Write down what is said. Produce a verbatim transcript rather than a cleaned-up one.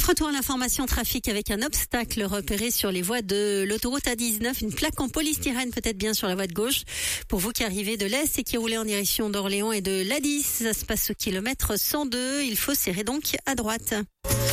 Bref, retour à l'information trafic avec un obstacle repéré sur les voies de l'autoroute A dix-neuf. Une plaque en polystyrène peut-être bien sur la voie de gauche. Pour vous qui arrivez de l'Est et qui roulez en direction d'Orléans et de l'A dix, ça se passe au kilomètre cent deux. Il faut serrer donc à droite.